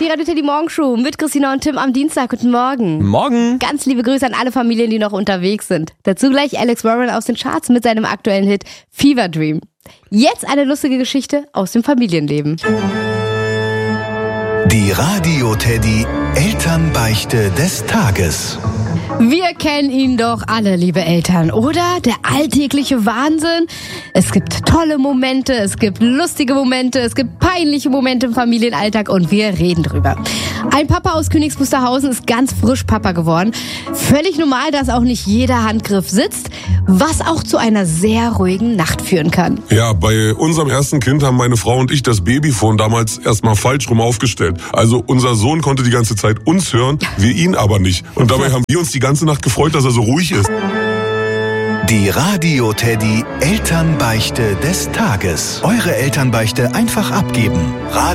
die Radio Teddy Morgenshow mit Christina und Tim am Dienstag. Guten Morgen. Morgen. Ganz liebe Grüße an alle Familien, die noch unterwegs sind. Dazu gleich Alex Warren aus den Charts mit seinem aktuellen Hit Fever Dream. Jetzt eine lustige Geschichte aus dem Familienleben. Die Radio Teddy Elternbeichte des Tages. Wir kennen ihn doch alle, liebe Eltern, oder? Der alltägliche Wahnsinn. Es gibt tolle Momente, es gibt lustige Momente, es gibt peinliche Momente im Familienalltag und wir reden drüber. Ein Papa aus Königs Wusterhausen ist ganz frisch Papa geworden. Völlig normal, dass auch nicht jeder Handgriff sitzt, was auch zu einer sehr ruhigen Nacht führen kann. Ja, bei unserem ersten Kind haben meine Frau und ich das Babyphone damals erstmal falsch rum aufgestellt. Also unser Sohn konnte die ganze Zeit uns hören, wir ihn aber nicht. Und dabei haben wir uns die ganze Nacht gefreut, dass er so ruhig ist. Die Radio Teddy Elternbeichte des Tages. Eure Elternbeichte einfach abgeben.